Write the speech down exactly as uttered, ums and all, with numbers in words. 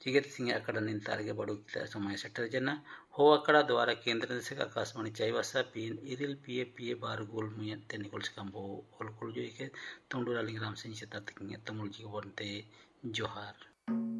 ᱴᱷᱤᱠ ᱥᱤᱝ ᱟᱠᱟᱰᱟ ᱱᱤᱱᱛᱟᱨ ᱜᱮ ᱵᱟᱲᱩ समय सेटर जना हो अकड़ा द्वारा केंद्र निदेशक आकाशवाणी चाईबासा पीन इरिल पीए पीए बार गोल मुयत ते निकोल सिकाम्बो ओल कुल जो के तोंडुरा लिंगराम सिंह सेता तकिंग तमुल जी वनते जोहार।